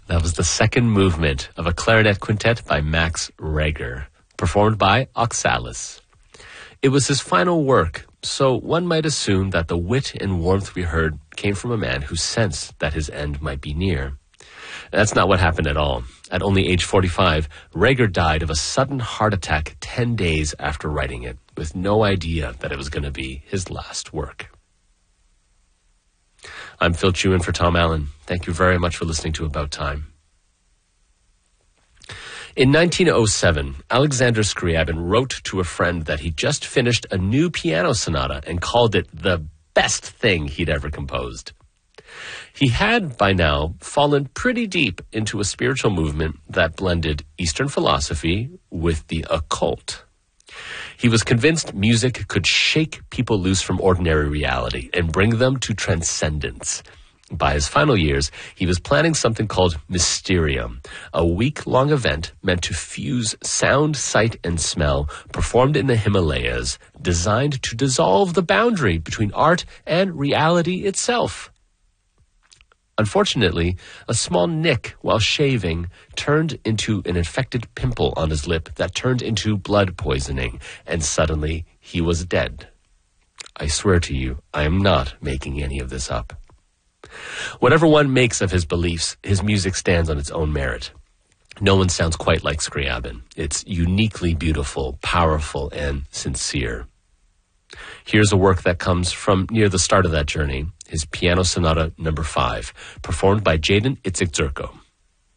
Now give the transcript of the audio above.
That was the second movement of a clarinet quintet by Max Reger, performed by Oxalis. It was his final work, so one might assume that the wit and warmth we heard came from a man who sensed that his end might be near. That's not what happened at all. At only age 45, Reger died of a sudden heart attack 10 days after writing it, with no idea that it was going to be his last work. I'm Phil Chu in for Tom Allen. Thank you very much for listening to About Time. In 1907, Alexander Scriabin wrote to a friend that he just finished a new piano sonata and called it the best thing he'd ever composed. He had, by now, fallen pretty deep into a spiritual movement that blended Eastern philosophy with the occult. He was convinced music could shake people loose from ordinary reality and bring them to transcendence. By his final years, he was planning something called Mysterium, a week-long event meant to fuse sound, sight, and smell, performed in the Himalayas, designed to dissolve the boundary between art and reality itself. Unfortunately, a small nick while shaving turned into an infected pimple on his lip that turned into blood poisoning, and suddenly he was dead. I swear to you, I am not making any of this up. Whatever one makes of his beliefs, his music stands on its own merit. No one sounds quite like Scriabin. It's uniquely beautiful, powerful, and sincere. Here's a work that comes from near the start of that journey, his Piano Sonata No. 5, performed by Jaden Itzig-Dzurko.